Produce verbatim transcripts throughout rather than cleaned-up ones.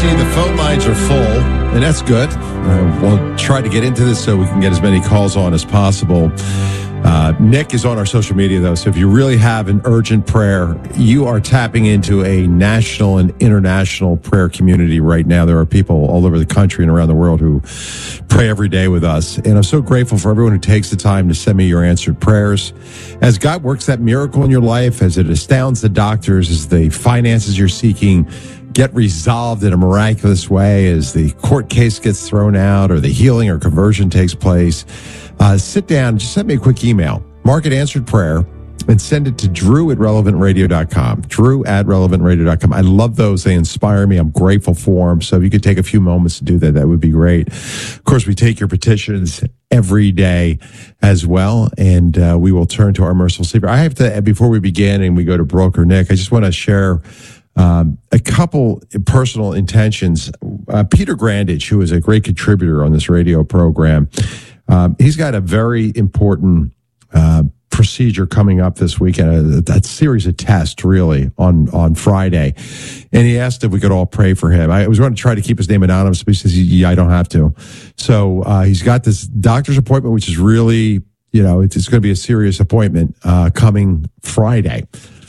see the phone lines are full, and that's good. Uh, we'll try to get into this so we can get as many calls on as possible. Uh, Nick is on our social media, though, so if you really have an urgent prayer, you are tapping into a national and international prayer community right now. There are people all over the country and around the world who pray every day with us, and I'm so grateful for everyone who takes the time to send me your answered prayers. As God works that miracle in your life, as it astounds the doctors, as the finances you're seeking get resolved in a miraculous way, as the court case gets thrown out or the healing or conversion takes place, uh, sit down, just send me a quick email, mark it answered prayer, and send it to Drew at relevant radio dot com. Drew at relevant radio dot com. I love those. They inspire me. I'm grateful for them. So if you could take a few moments to do that, that would be great. Of course, we take your petitions every day as well, and uh, we will turn to our merciful Savior. I have to, before we begin and we go to Brooke or Nick, I just want to share Um, a couple personal intentions. Uh, Peter Grandage, who is a great contributor on this radio program, um, he's got a very important uh, procedure coming up this weekend, a, a series of tests, really, on, on Friday. And he asked if we could all pray for him. I was going to try to keep his name anonymous, but he says, yeah, I don't have to. So uh, he's got this doctor's appointment, which is really, you know, it's, it's going to be a serious appointment uh, coming Friday.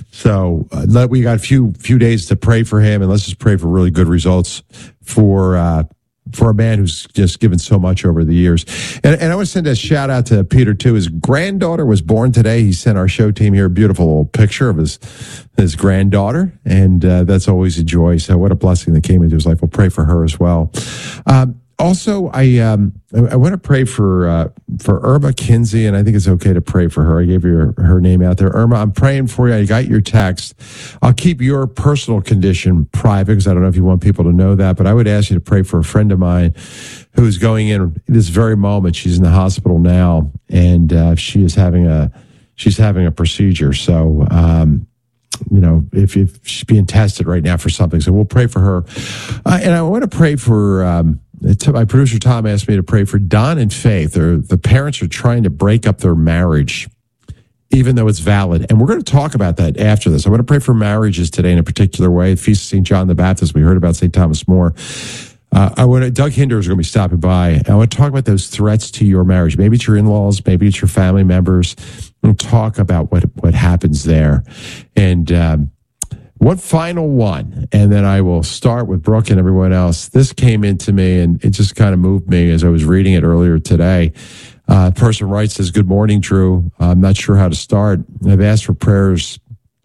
So uh, we got a few few days to pray for him, and let's just pray for really good results for uh, for a man who's just given so much over the years. And, and I want to send a shout out to Peter too. His granddaughter was born today. He sent our show team here a beautiful little picture of his his granddaughter, and uh, that's always a joy. So what a blessing that came into his life. We'll pray for her as well. Um, Also, I um, I, I want to pray for uh, for Irma Kinsey, and I think it's okay to pray for her. I gave her her name out there. Irma, I'm praying for you. I got your text. I'll keep your personal condition private because I don't know if you want people to know that, but I would ask you to pray for a friend of mine who is going in this very moment. She's in the hospital now, and uh, she is having a she's having a procedure. So, um, you know, if, if she's being tested right now for something, so we'll pray for her. Uh, and I want to pray for. Um, My producer Tom asked me to pray for Don and Faith. They're, the parents are trying to break up their marriage, even though it's valid. And we're going to talk about that after this. I want to pray for marriages today in a particular way. Feast of Saint John the Baptist. We heard about Saint Thomas More. Uh, I want to, Doug Hinder is going to be stopping by. I want to talk about those threats to your marriage. Maybe it's your in-laws, maybe it's your family members. We'll talk about what what happens there. And um, one final one, and then I will start with Brooke and everyone else. This came into me, and it just kind of moved me as I was reading it earlier today. Uh, a person writes, says, good morning, Drew. I'm not sure how to start. I've asked for prayers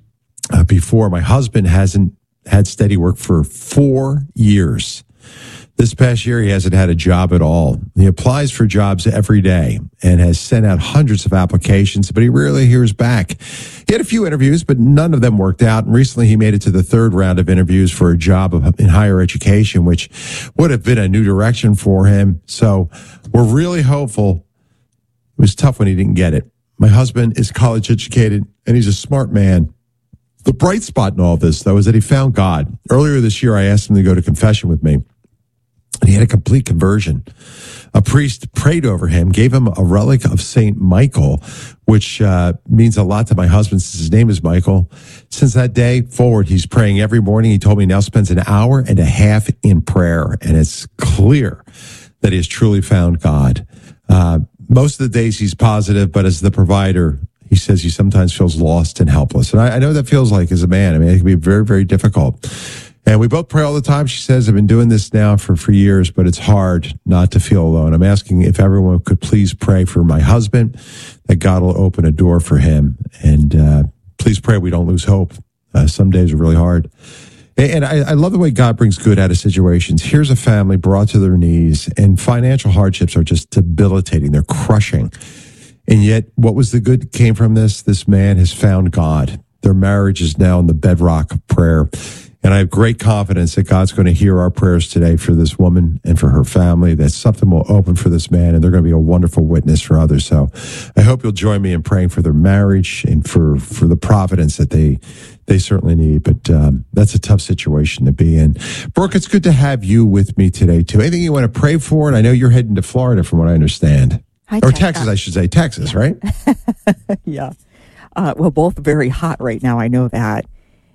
uh, before. My husband hasn't had steady work for four years. This past year, he hasn't had a job at all. He applies for jobs every day and has sent out hundreds of applications, but he rarely hears back. He had a few interviews, but none of them worked out. And recently, he made it to the third round of interviews for a job in higher education, which would have been a new direction for him. So we're really hopeful. It was tough when he didn't get it. My husband is college educated, and he's a smart man. The bright spot in all this, though, is that he found God. Earlier this year, I asked him to go to confession with me. And he had a complete conversion. A priest prayed over him, gave him a relic of Saint Michael, which uh, means a lot to my husband since his name is Michael. Since that day forward, he's praying every morning. He told me he now spends an hour and a half in prayer, and it's clear that he has truly found God. Uh, most of the days he's positive, but as the provider, he says he sometimes feels lost and helpless. And I, I know that feels like as a man. I mean, it can be very, very difficult. And we both pray all the time. She says, I've been doing this now for, for years, but it's hard not to feel alone. I'm asking if everyone could please pray for my husband, that God will open a door for him. And uh, please pray we don't lose hope. Uh, some days are really hard. And I, I love the way God brings good out of situations. Here's a family brought to their knees, and financial hardships are just debilitating. They're crushing. And yet, what was the good that came from this? This man has found God. Their marriage is now in the bedrock of prayer. And I have great confidence that God's going to hear our prayers today for this woman and for her family, that something will open for this man, and they're going to be a wonderful witness for others. So I hope you'll join me in praying for their marriage and for, for the providence that they they certainly need. But um, that's a tough situation to be in. Brooke, it's good to have you with me today, too. Anything you want to pray for? And I know you're heading to Florida, from what I understand. Hi, or Texas, I should say. Texas, yeah. right? yeah. Uh, well, both very hot right now. I know that.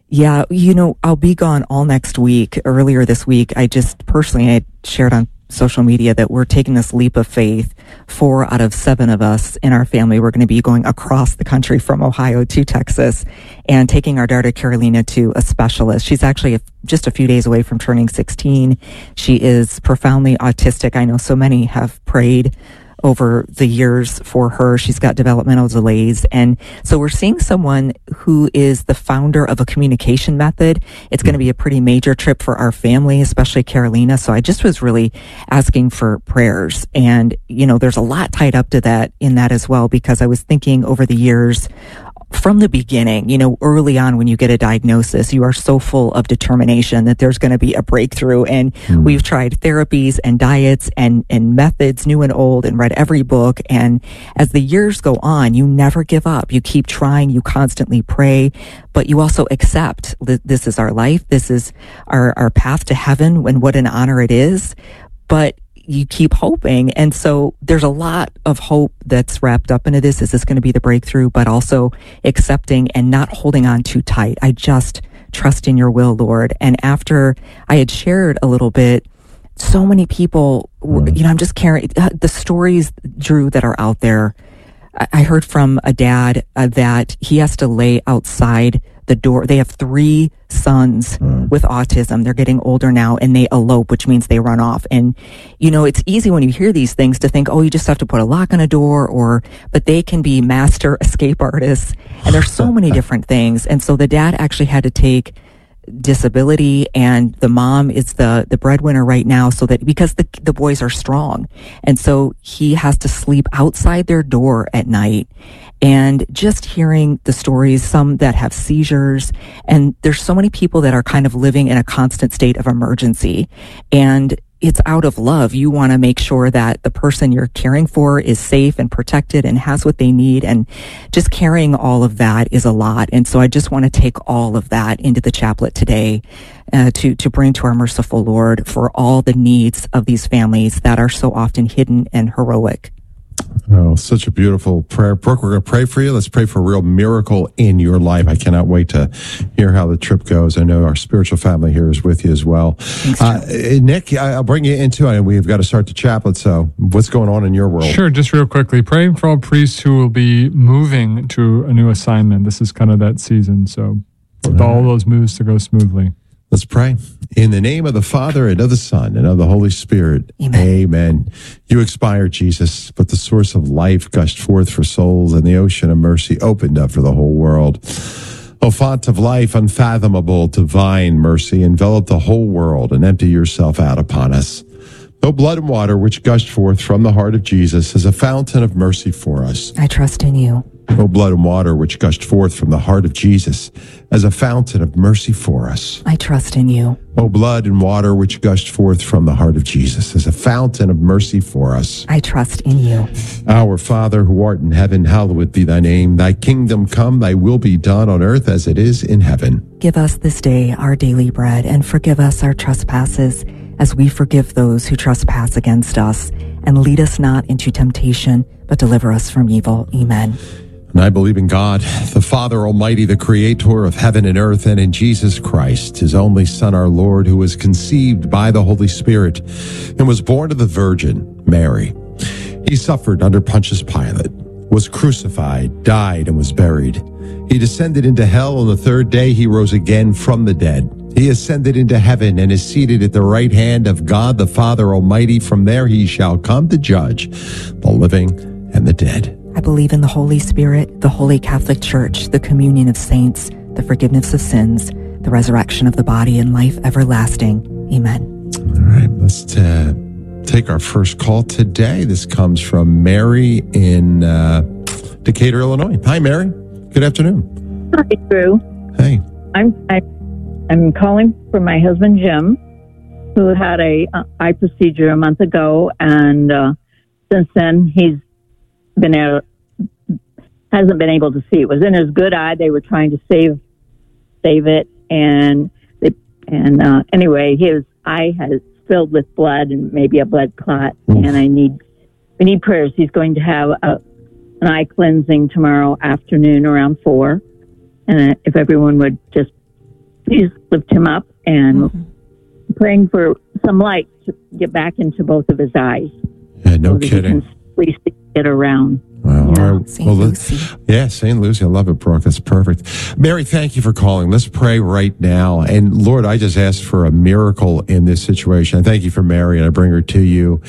Yeah, you know, I'll be gone all next week. Earlier this week, I just personally I shared on social media that we're taking this leap of faith. Four out of seven of us in our family, we're going to be going across the country from Ohio to Texas and taking our daughter Carolina to a specialist. She's actually a, just a few days away from turning sixteen. She is profoundly autistic. I know so many have prayed over the years for her. She's got developmental delays. And so we're seeing someone who is the founder of a communication method. It's going to be a pretty major trip for our family, especially Carolina. So I just was really asking for prayers. And, you know, there's a lot tied up to that in that as well, because I was thinking over the years, from the beginning, you know, early on when you get a diagnosis, you are so full of determination that there's going to be a breakthrough. And mm. we've tried therapies and diets and, and methods, new and old, and read every book. And as the years go on, you never give up. You keep trying. You constantly pray, but you also accept that this is our life. This is our, our path to heaven, and what an honor it is. But you keep hoping. And so there's a lot of hope that's wrapped up into this. Is this going to be the breakthrough? But also accepting and not holding on too tight. I just trust in your will, Lord. And after I had shared a little bit, so many people, you know, I'm just carrying the stories, Drew, that are out there. I heard from a dad uh, that he has to lay outside the door. They have three sons mm. with autism. They're getting older now, and they elope, which means they run off. And, you know, it's easy when you hear these things to think, oh, you just have to put a lock on a door, or, but they can be master escape artists. And there's so many different things. And so the dad actually had to take disability, and the mom is the the breadwinner right now, so that because the the boys are strong, and so he has to sleep outside their door at night. And just hearing the stories, some that have seizures, and there's so many people that are kind of living in a constant state of emergency, and it's out of love. You want to make sure that the person you're caring for is safe and protected and has what they need. And just carrying all of that is a lot. And so I just want to take all of that into the chaplet today uh, to, to bring to our merciful Lord for all the needs of these families that are so often hidden and heroic. Oh, such a beautiful prayer. Brooke, we're going to pray for you. Let's pray for a real miracle in your life. I cannot wait to hear how the trip goes. I know our spiritual family here is with you as well. Thanks, uh, Nick, I'll bring you into it. We've got to start the chaplet. So what's going on in your world? Sure. Just real quickly, praying for all priests who will be moving to a new assignment. This is kind of that season. So with all, all those moves to go smoothly. Let's pray. In the name of the Father, and of the Son, and of the Holy Spirit. Amen. Amen. You expired, Jesus, but the source of life gushed forth for souls, and the ocean of mercy opened up for the whole world. O font of life, unfathomable, divine mercy, envelop the whole world and empty yourself out upon us. O blood and water which gushed forth from the heart of Jesus as a fountain of mercy for us. I trust in you. O blood and water which gushed forth from the heart of Jesus as a fountain of mercy for us. I trust in you. O blood and water which gushed forth from the heart of Jesus as a fountain of mercy for us. I trust in you. Our Father who art in heaven, hallowed be thy name. Thy kingdom come, thy will be done on earth as it is in heaven. Give us this day our daily bread, and forgive us our trespasses as we forgive those who trespass against us. And lead us not into temptation, but deliver us from evil. Amen. And I believe in God, the Father Almighty, the creator of heaven and earth, and in Jesus Christ, his only Son, our Lord, who was conceived by the Holy Spirit and was born of the Virgin Mary. He suffered under Pontius Pilate, was crucified, died, and was buried. He descended into hell. On the third day, he rose again from the dead. He ascended into heaven and is seated at the right hand of God, the Father Almighty. From there he shall come to judge the living and the dead. I believe in the Holy Spirit, the Holy Catholic Church, the communion of saints, the forgiveness of sins, the resurrection of the body, and life everlasting. Amen. All right, let's uh, take our first call today. This comes from Mary in uh, Decatur, Illinois. Hi, Mary. Good afternoon. Hi, Drew. Hey. I'm I, I'm calling for my husband, Jim, who had a uh, eye procedure a month ago, and uh, since then he's been able, hasn't been able to see. It was in his good eye. They were trying to save save it, and they, and uh, anyway, his eye has filled with blood and maybe a blood clot. Oof. And I need we need prayers. He's going to have a, an eye cleansing tomorrow afternoon around four, and if everyone would just please lift him up and mm-hmm. praying for some light to get back into both of his eyes. Yeah, no so kidding. Please get around. Wow. Yeah, All right. Saint Well, Lucy. Yeah, Saint Lucy. I love it, Brooke. That's perfect. Mary, thank you for calling. Let's pray right now. And Lord, I just asked for a miracle in this situation. I thank you for Mary, and I bring her to you.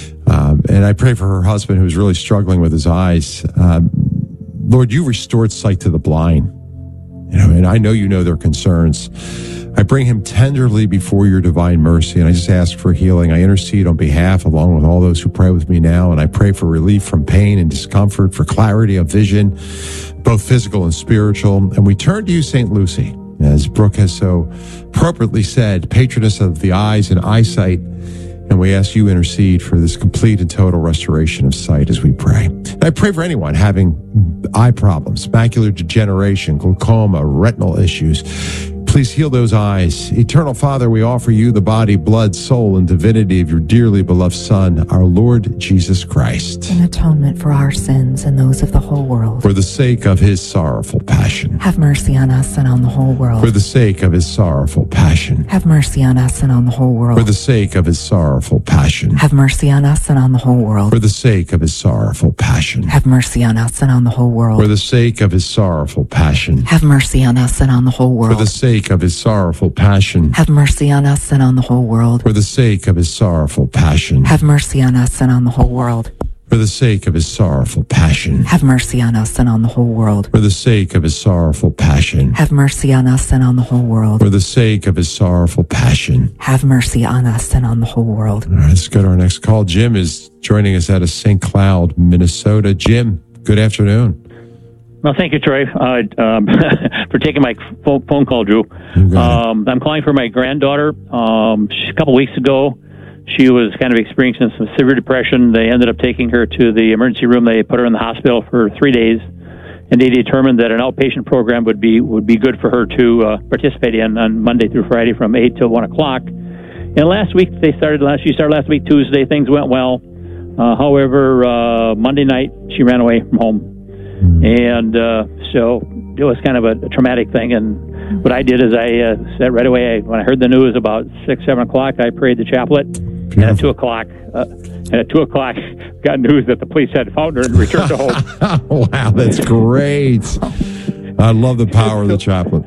Um, and I pray for her husband who's really struggling with his eyes. Um, Lord, you restored sight to the blind. You know, and I know you know their concerns. I bring him tenderly before your divine mercy, and I just ask for healing. I intercede on behalf, along with all those who pray with me now, and I pray for relief from pain and discomfort, for clarity of vision, both physical and spiritual. And we turn to you, Saint Lucy, as Brooke has so appropriately said, patroness of the eyes and eyesight, and we ask you intercede for this complete and total restoration of sight as we pray. And I pray for anyone having eye problems, macular degeneration, glaucoma, retinal issues. Please heal those eyes. Eternal Father, we offer you the body, blood, soul, and divinity of your dearly beloved Son, our Lord Jesus Christ. In atonement for our sins and those of the whole world. For the sake of his sorrowful passion. Have mercy on us and on the whole world. For the sake of his sorrowful passion. Have mercy on us and on the whole world. For the sake of his sorrowful passion. Have mercy on us and on the whole world. For the sake of his sorrowful passion. Have mercy on us and on the whole world. For the sake of his sorrowful passion. Have mercy on us and on the whole world. For the sake of his sorrowful passion. Have mercy on us and on the whole world. For the sake of his sorrowful passion. Have mercy on us and on the whole world. For the sake of his sorrowful passion. Have mercy on us and on the whole world. For the sake of his sorrowful passion. Have mercy on us and on the whole world. For the sake of his sorrowful passion. Have mercy on us and on the whole world. All right, let's go to our next call. Jim is joining us out of Saint Cloud, Minnesota. Jim, good afternoon. Well, thank you, Troy, uh, um, for taking my phone call, Drew. Um, I'm calling for my granddaughter. Um, a couple weeks ago, she was kind of experiencing some severe depression. They ended up taking her to the emergency room. They put her in the hospital for three days, and they determined that an outpatient program would be would be good for her to uh, participate in on Monday through Friday from eight till one o'clock. And last week, they started. Last she started last week Tuesday. Things went well. Uh, however, uh, Monday night she ran away from home. And uh, so it was kind of a, a traumatic thing. And what I did is I uh, said right away, I, when I heard the news about six, seven o'clock, I prayed the chaplet. Beautiful. And at two o'clock, uh, and at two o'clock, got news that the police had found her and returned to home. Wow, that's great. I love the power of the chaplet.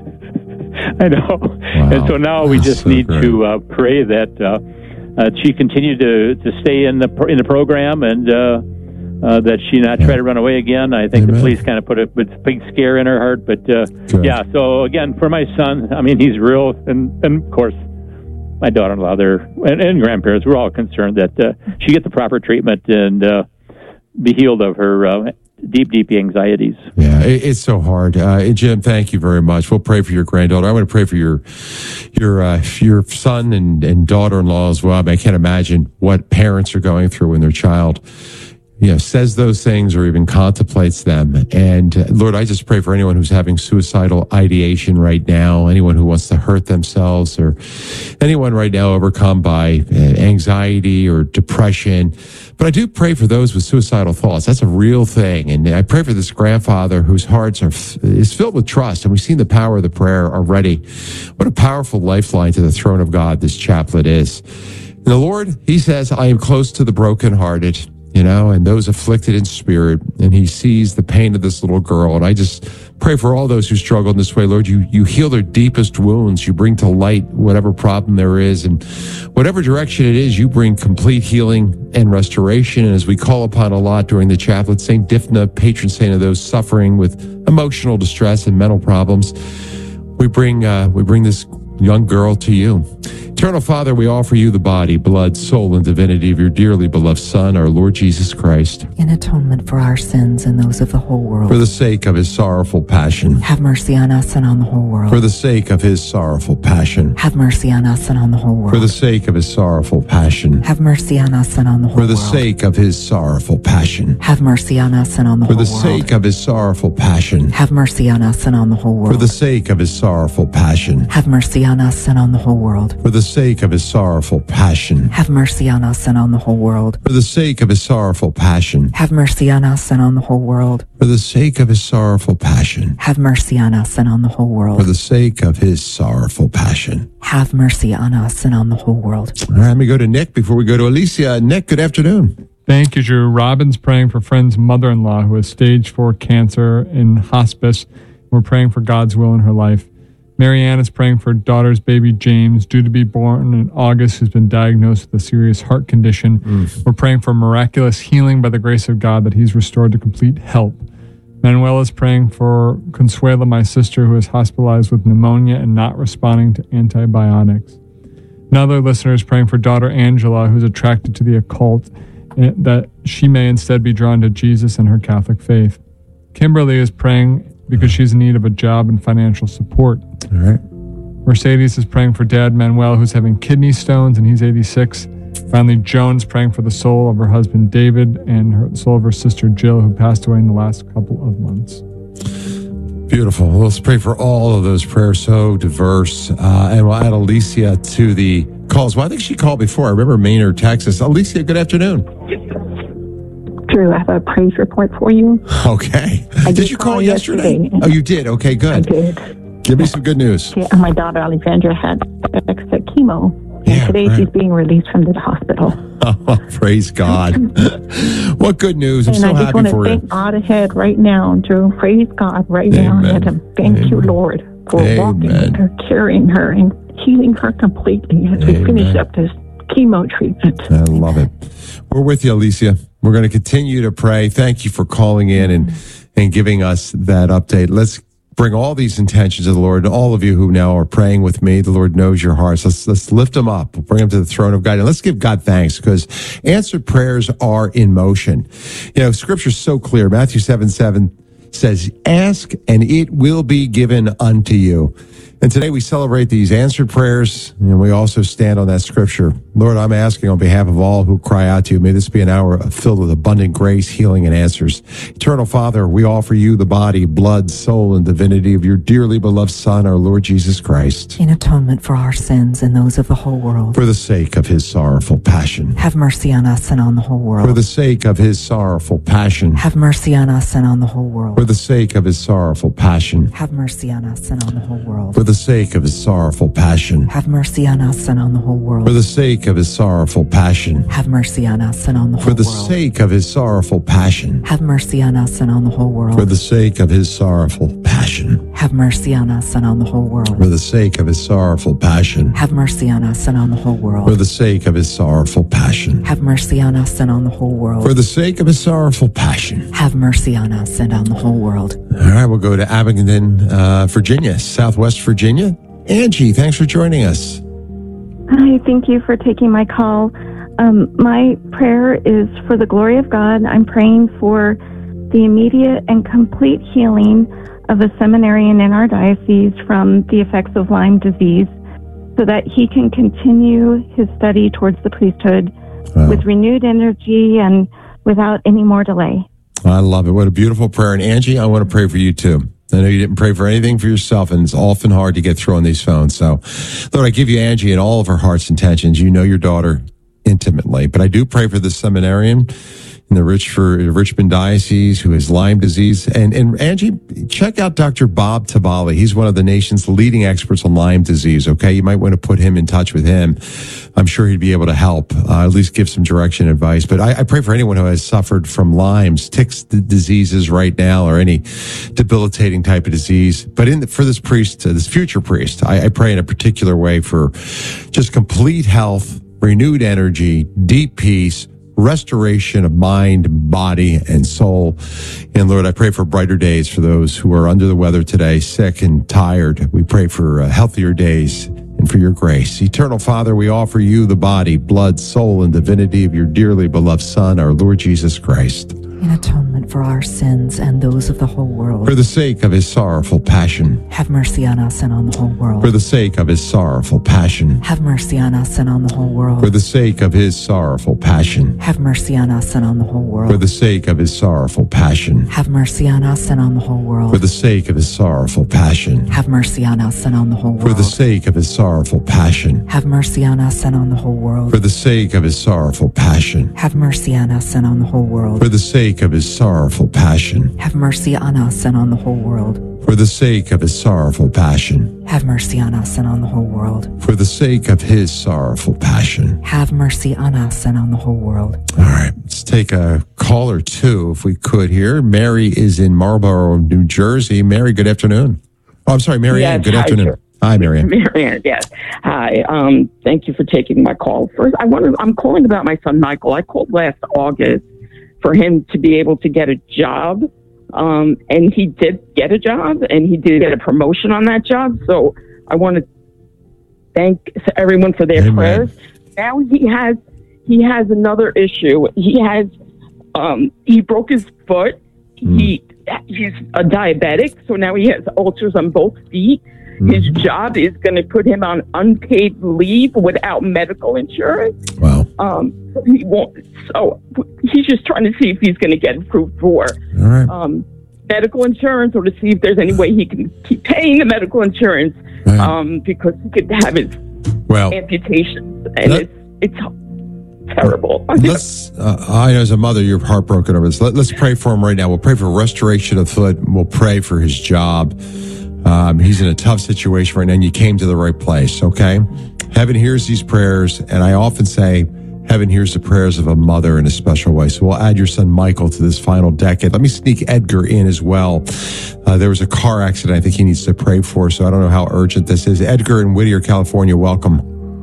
I know. Wow. And so now we That's just so need great. to uh, pray that uh, uh, she continue to, to stay in the in the program and uh, uh, that she not try to run away again. I think Amen. the police kind of put a, put a big scare in her heart. But uh, yeah, so again, for my son, I mean, he's real. And, and of course, my daughter-in-law there and, and grandparents, we're all concerned that uh, she get the proper treatment and uh, be healed of her uh, deep, deep anxieties. Yeah, it, it's so hard. Uh, Jim, thank you very much. We'll pray for your granddaughter. I want to pray for your your uh, your son and, and daughter-in-law as well. I, mean, I can't imagine what parents are going through when their child, you know, says those things or even contemplates them. And uh, Lord, I just pray for anyone who's having suicidal ideation right now, anyone who wants to hurt themselves, or anyone right now overcome by uh, anxiety or depression. But I do pray for those with suicidal thoughts. That's a real thing. And I pray for this grandfather whose hearts are is filled with trust. And we've seen the power of the prayer already. What a powerful lifeline to the throne of God this chaplet is. And the Lord, he says, I am close to the brokenhearted, you know, and those afflicted in spirit. And he sees the pain of this little girl. And I just pray for all those who struggle in this way. Lord, you, you heal their deepest wounds. You bring to light whatever problem there is. And whatever direction it is, you bring complete healing and restoration. And as we call upon a lot during the chaplet, Saint Dipna, patron saint of those suffering with emotional distress and mental problems, we bring, uh, we bring this young girl to you. Eternal Father, we offer you the body, blood, soul, and divinity of your dearly beloved Son, our Lord Jesus Christ, in atonement for our sins and those of the whole world. for the sake of his sorrowful passion. Have mercy on us and on the whole world. For the sake of his sorrowful passion. Have mercy on us and on the whole world. For the sake of his sorrowful passion. Have mercy on us and on the whole For the world. sake of his sorrowful passion. Have mercy on us and on the For whole the world. sake of his sorrowful passion. Have mercy on us and on the whole world. For the sake of his sorrowful passion. Have mercy on us and on the whole world. For the sake of his sorrowful passion. Have mercy on us and on the whole world. For the sake of his sorrowful passion. Have mercy on us and on the whole world. For the sake of his sorrowful passion. Have mercy on us and on the whole world. For the sake of his sorrowful passion. Have mercy on us and on the whole world. All right, let me go to Nick before we go to Alicia. Nick, good afternoon. Thank you, Drew. Robin's praying for friend's mother-in-law who has stage four cancer in hospice. We're praying for God's will in her life. Marianne is praying for daughter's baby James, due to be born in August, who's been diagnosed with a serious heart condition. Mm. We're praying for miraculous healing by the grace of God, that he's restored to complete health. Manuel is praying for Consuela, my sister, who is hospitalized with pneumonia and not responding to antibiotics. Another listener is praying for daughter Angela, who's attracted to the occult, that she may instead be drawn to Jesus and her Catholic faith. Kimberly is praying because she's in need of a job and financial support. All right. Mercedes is praying for Dad Manuel, who's having kidney stones, and he's eighty-six. Finally, Joan's praying for the soul of her husband David and her, the soul of her sister Jill, who passed away in the last couple of months. Beautiful. Well, let's pray for all of those prayers, so diverse. Uh, and we'll add Alicia to the calls. Well, I think she called before. I remember Maynard, Texas. Alicia, good afternoon. Drew, I have a praise report for you. Okay. I did you call yesterday? yesterday? Oh, you did? Okay, good. I did. Give me some good news. Yeah, my daughter Alexandra had extra chemo, and yeah, today right. she's being released from the hospital. Oh, praise God. What good news. I'm and so I just happy want for to you. thank God ahead right now, Drew. Praise God right Amen. now. And thank Amen. you, Lord, for Amen. walking with her, carrying her, and healing her completely as Amen. we finish up this chemo treatment. I love it. We're with you, Alicia. We're going to continue to pray. Thank you for calling in and, and giving us that update. Let's bring all these intentions to the Lord. All of you who now are praying with me, the Lord knows your hearts. Let's, let's lift them up, bring them to the throne of God, and let's give God thanks, because answered prayers are in motion. You know, Scripture's so clear. Matthew seven seven says, ask and it will be given unto you. And today we celebrate these answered prayers, and we also stand on that scripture. Lord, I'm asking on behalf of all who cry out to you, may this be an hour filled with abundant grace, healing, and answers. Eternal Father, we offer you the body, blood, soul, and divinity of your dearly beloved Son, our Lord Jesus Christ, in atonement for our sins and those of the whole world. For the sake of his sorrowful passion. Have mercy on us and on the whole world. For the sake of his sorrowful passion. Have mercy on us and on the whole world. For the sake of his sorrowful passion. Have mercy on us and on the whole world. For the sake of his sorrowful passion. Have mercy on us and on the whole world. For the sake of his sorrowful passion. Have mercy on us and on the whole world. For the world. sake of his sorrowful passion. Have mercy on us and on the whole world. For the sake of his sorrowful passion. Have mercy on us and on the whole world. For the sake of his sorrowful passion. Have mercy on us and on the whole world. For the sake of his sorrowful passion. Have mercy on us and on the whole world. For the sake of his sorrowful passion. Have mercy on us and on the whole world. All right, we'll go to Abingdon, uh, Virginia, Southwest Virginia. Angie, thanks for joining us. Hi, thank you for taking my call. Um, my prayer is for the glory of God. I'm praying for the immediate and complete healing of a seminarian in our diocese from the effects of Lyme disease, so that he can continue his study towards the priesthood wow. with renewed energy and without any more delay. I love it. What a beautiful prayer. And Angie, I want to pray for you too. I know you didn't pray for anything for yourself, and it's often hard to get through on these phones. So, Lord, I give you Angie and all of her heart's intentions. You know your daughter intimately, but I do pray for the seminarian in the Rich for Richmond Diocese who has Lyme disease. And, and Angie, check out Doctor Bob Tabali. He's one of the nation's leading experts on Lyme disease. Okay. You might want to put him in touch with him. I'm sure he'd be able to help, uh, at least give some direction and advice. But I, I pray for anyone who has suffered from Lyme's, ticks diseases right now, or any debilitating type of disease. But in the, for this priest, uh, this future priest, I, I pray in a particular way for just complete health, renewed energy, deep peace, restoration of mind, body, and soul. And Lord, I pray for brighter days for those who are under the weather today, sick and tired. We pray for uh, healthier days and for your grace. Eternal Father, we offer you the body, blood, soul, and divinity of your dearly beloved Son, our Lord Jesus Christ. In atonement for our sins and those of the whole world. For the sake of his sorrowful passion. Have mercy on us and on the whole world. For the sake of his sorrowful passion. Have mercy on us and on the whole world. For the sake of his sorrowful passion. Have mercy on us and on the whole world. For the sake of his sorrowful passion. Have mercy on us and on the whole world. For the sake of his sorrowful passion. Have mercy on us and on the whole world. For the sake of his sorrowful passion. Have mercy on us and on the whole world. For the sake of his sorrowful passion. Have mercy on us and on the whole world. For the sake of his sorrowful passion. Have mercy on us and on the whole world. For the sake of his sorrowful passion. Have mercy on us and on the whole world. For the sake of his sorrowful passion. Have mercy on us and on the whole world. All right, let's take a call or two if we could here. Mary is in Marlborough, New Jersey. Mary, good afternoon. Oh, I'm sorry, Mary Ann. Yes, good hi, afternoon. sir. Hi, Mary Ann. Mary Ann, yes. Hi. Um, thank you for taking my call. First, I want to, I'm calling about my son, Michael. I called last August for him to be able to get a job. Um, and he did get a job, and he did get a promotion on that job. So I want to thank everyone for their Amen. prayers. Now he has, he has another issue. He has, um, he broke his foot. Mm. He, he's a diabetic. So now he has ulcers on both feet. His job is going to put him on unpaid leave without medical insurance. Wow. Um, he won't. So he's just trying to see if he's going to get approved for All right. um, medical insurance, or to see if there's any way he can keep paying the medical insurance, Right. um, because he could have his Well, amputations, and let- it's it's terrible. let's. Uh, I know as a mother, you're heartbroken over this. Let, let's pray for him right now. We'll pray for restoration of foot. We'll pray for his job. Um, he's in a tough situation right now, and you came to the right place, okay? Heaven hears these prayers, and I often say, heaven hears the prayers of a mother in a special way. So we'll add your son Michael to this final decade. Let me sneak Edgar in as well. Uh, there was a car accident I think he needs to pray for, so I don't know how urgent this is. Edgar in Whittier, California, welcome.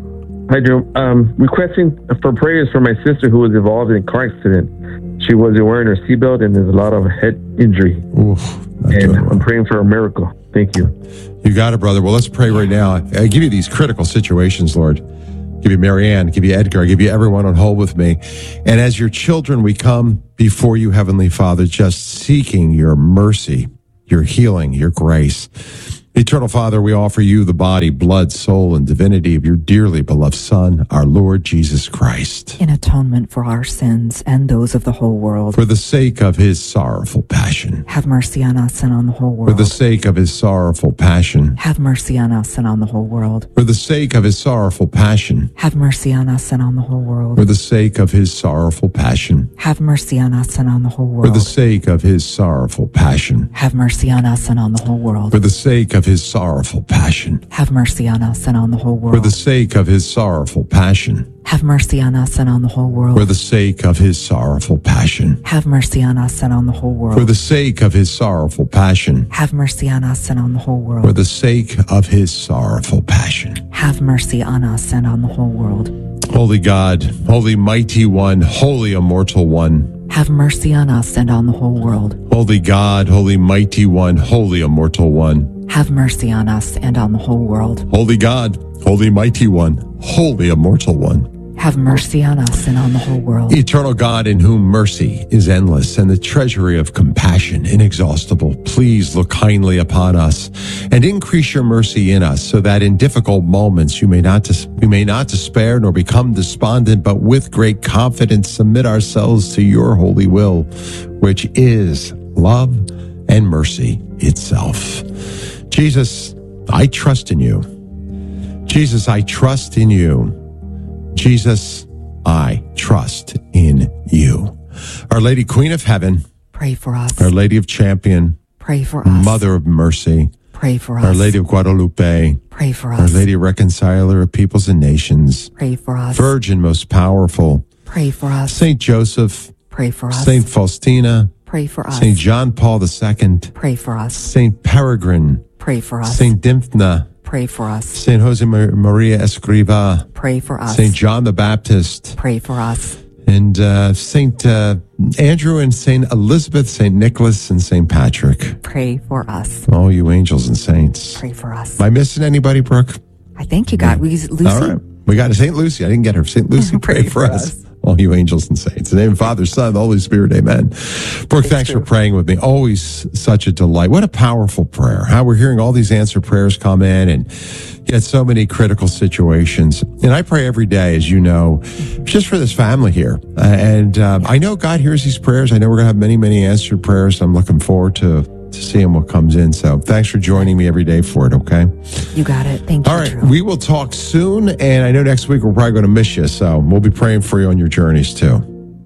Hi, Joe. Um, requesting for prayers for my sister who was involved in a car accident. She was wearing her seatbelt, and there's a lot of head injury. Oof, and I'm praying for a miracle. Thank you. You got it, brother. Well, let's pray right now. I give you these critical situations, Lord. Give you Mary Ann, give you Edgar, give you everyone on hold with me. And as your children, we come before you, Heavenly Father, just seeking your mercy, your healing, your grace. Eternal Father, we offer you the body, blood, soul, and divinity of your dearly beloved Son, our Lord Jesus Christ. In atonement for our sins and those of the whole world. For the sake of his sorrowful passion. Have mercy on us and on the whole world. For the sake of his sorrowful passion. Have mercy on us and on the whole world. For the sake of his sorrowful passion. Have mercy on us and on the whole world. For the sake of his sorrowful passion. Have mercy on us and on the whole world. For the sake of his sorrowful passion. Have mercy on us and on the whole world. For the sake of his sorrowful passion. Have mercy on us and on the whole world. For the sake of his sorrowful passion. Have mercy on us and on the whole world. For the sake of his sorrowful passion. Have mercy on us and on the whole world. For the sake of his sorrowful passion. Have mercy on us and on the whole world. For the sake of his sorrowful passion. Have mercy on us and on the whole world. Holy God, holy mighty one, holy immortal one. Have mercy on us and on the whole world. Holy God, holy mighty one, holy immortal one. Have mercy on us and on the whole world. Holy God, holy mighty one, holy immortal one. Have mercy on us and on the whole world. Eternal God, in whom mercy is endless and the treasury of compassion inexhaustible, please look kindly upon us and increase your mercy in us, so that in difficult moments you may not dis- we may not despair nor become despondent, but with great confidence submit ourselves to your holy will, which is love and mercy itself. Jesus, I trust in you. Jesus, I trust in you. Jesus, I trust in you. Our Lady Queen of Heaven, pray for us. Our Lady of Champion, pray for us. Mother of Mercy, pray for us. Our Lady of Guadalupe, pray for us. Our Lady Reconciler of Peoples and Nations, pray for us. Virgin most powerful, pray for us. Saint Joseph, pray for us. Saint Faustina, pray for us. Saint John Paul the Second, pray for us. Saint Peregrine, pray for us. Saint Dymphna, pray for us. Saint Jose Maria Escriva, pray for us. Saint John the Baptist, pray for us. and uh, Saint uh, Andrew and Saint Elizabeth, Saint Nicholas and Saint Patrick. Pray for us. All you angels and saints. Pray for us. Am I missing anybody, Brooke? I think you got Lucy. All right. We got Saint Lucy. I didn't get her. Saint Lucy, pray, pray for, for us. us. all you angels and saints. In the name of the Father, Son, and the Holy Spirit, amen. Brooke, thanks for praying with me. Always such a delight. What a powerful prayer. How we're hearing all these answered prayers come in, and yet so many critical situations. And I pray every day, as you know, just for this family here. Uh, and uh, I know God hears these prayers. I know we're going to have many, many answered prayers. I'm looking forward to to seeing what comes in. So thanks for joining me every day for it, okay? You got it. Thank you. All right. Drew. We will talk soon, and I know next week we're probably going to miss you, so we'll be praying for you on your journeys too.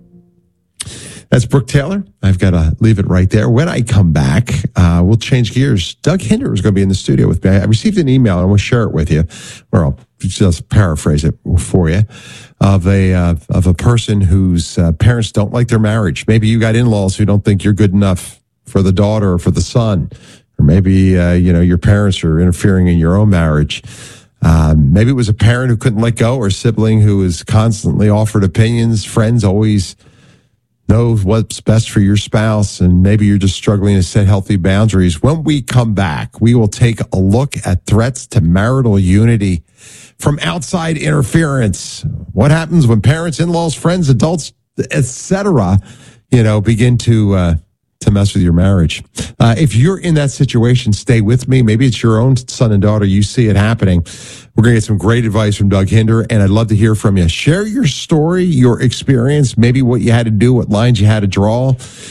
That's Brooke Taylor. I've got to leave it right there. When I come back, uh, we'll change gears. Doug Hinder is going to be in the studio with me. I received an email, and I want to share it with you, or I'll just paraphrase it for you, of a uh, of a person whose uh, parents don't like their marriage. Maybe you got in-laws who don't think you're good enough for the daughter or for the son, or maybe uh, you know your parents are interfering in your own marriage. Um, maybe it was a parent who couldn't let go, or a sibling who was constantly offered opinions. Friends always know what's best for your spouse, and maybe you're just struggling to set healthy boundaries. When we come back, we will take a look at threats to marital unity from outside interference. What happens when parents, in-laws, friends, adults, et cetera, you know, begin to uh, to mess with your marriage. Uh, if you're in that situation, stay with me. Maybe it's your own son and daughter. You see it happening. We're going to get some great advice from Doug Hinder, and I'd love to hear from you. Share your story, your experience, maybe what you had to do, what lines you had to draw,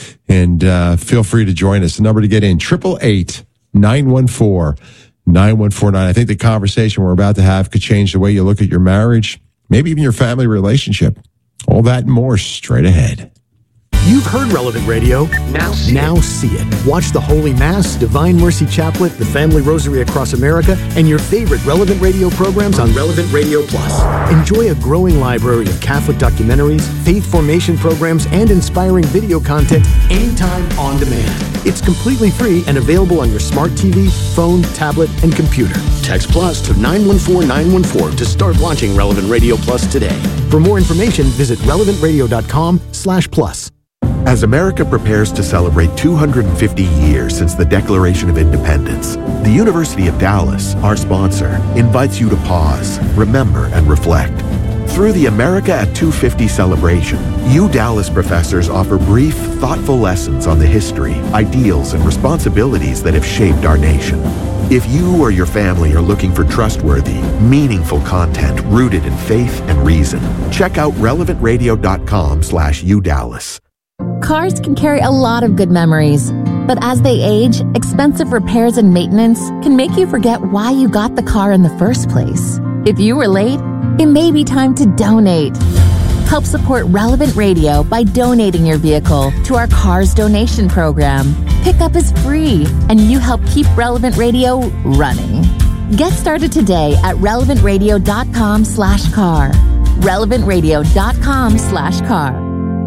and uh, feel free to join us. The number to get in, eight eight eight, nine one four, nine one four nine. I think the conversation we're about to have could change the way you look at your marriage, maybe even your family relationship. All that and more straight ahead. You've heard Relevant Radio. Now see, now see it. Watch the Holy Mass, Divine Mercy Chaplet, the Family Rosary across America, and your favorite Relevant Radio programs on Relevant Radio Plus. Enjoy a growing library of Catholic documentaries, faith formation programs, and inspiring video content anytime on demand. It's completely free and available on your smart T V, phone, tablet, and computer. Text Plus to nine one four nine one four to start launching Relevant Radio Plus today. For more information, visit relevant radio dot com slash plus. As America prepares to celebrate two hundred fifty years since the Declaration of Independence, the University of Dallas, our sponsor, invites you to pause, remember, and reflect. Through the America at two fifty celebration, U Dallas professors offer brief, thoughtful lessons on the history, ideals, and responsibilities that have shaped our nation. If you or your family are looking for trustworthy, meaningful content rooted in faith and reason, check out relevant radio dot com slash U Dallas. Cars can carry a lot of good memories, but as they age, expensive repairs and maintenance can make you forget why you got the car in the first place. If you were late, it may be time to donate. Help support Relevant Radio by donating your vehicle to our Cars Donation Program. Pickup is free, and you help keep Relevant Radio running. Get started today at relevant radio dot com slash car. relevant radio dot com slash car.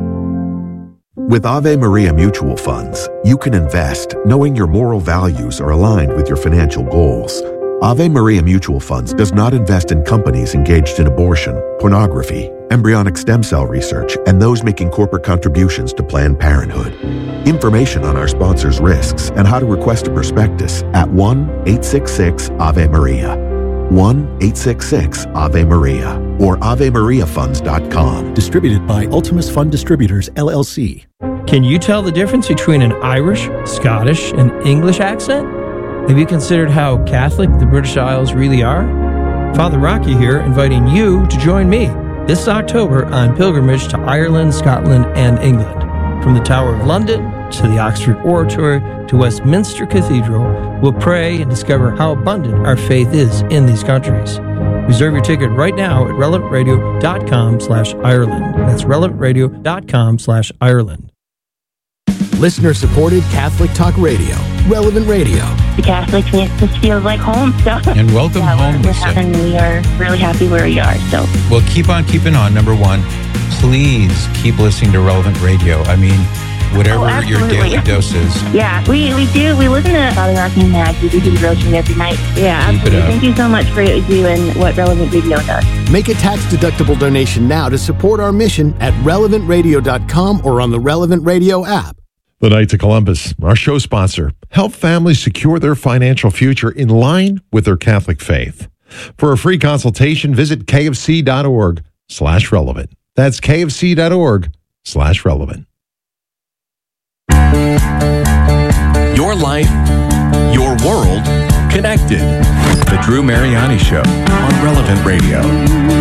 With Ave Maria Mutual Funds, you can invest knowing your moral values are aligned with your financial goals. Ave Maria Mutual Funds does not invest in companies engaged in abortion, pornography, embryonic stem cell research, and those making corporate contributions to Planned Parenthood. Information on our sponsors' risks and how to request a prospectus at one eight six six Ave Maria. one eight six six Ave Maria or ave maria funds dot com. Distributed by Ultimus Fund Distributors, L L C. Can you tell the difference between an Irish, Scottish, and English accent? Have you considered how Catholic the British Isles really are? Father Rocky here, inviting you to join me this October on pilgrimage to Ireland, Scotland, and England. From the Tower of London to the Oxford Oratory to Westminster Cathedral, we'll pray and discover how abundant our faith is in these countries. Reserve your ticket right now at relevant radio dot com slash Ireland. That's relevant radio dot com slash Ireland. Listener-supported Catholic Talk Radio, Relevant Radio. The Catholic faith just feels like home. So and welcome yeah, home. We're, we're having, we are really happy where we are. So well, keep on keeping on. Number one, please keep listening to Relevant Radio. I mean, whatever oh, your daily dose is. Yeah, we, we do. We listen to Father Rocky and Maggie. We do the rosary every night. Yeah, keep absolutely. Thank you so much for what you do and what Relevant Radio does. Make a tax-deductible donation now to support our mission at relevant radio dot com or on the Relevant Radio app. The Knights of Columbus, our show sponsor, help families secure their financial future in line with their Catholic faith. For a free consultation, visit kfc dot org slash relevant. That's kfc.org slash relevant. Your life, your world, connected. The Drew Mariani Show on Relevant Radio.